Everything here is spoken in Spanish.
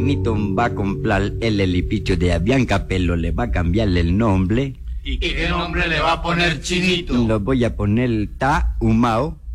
Chinito va a comprar el elipicho de Aviancapelo, le va a cambiarle el nombre. ¿Y qué nombre le va a poner Chinito? Lo voy a poner Ta Humao.